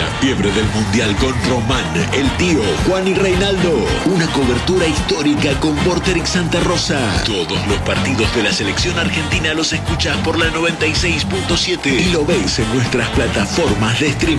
fiebre del Mundial con Román, el tío, Juan y Reinaldo. Una cobertura histórica con Vorterix Santa Rosa. Todos los partidos de la selección argentina los escuchás por la 96.7 y lo ves en nuestras plataformas de streaming.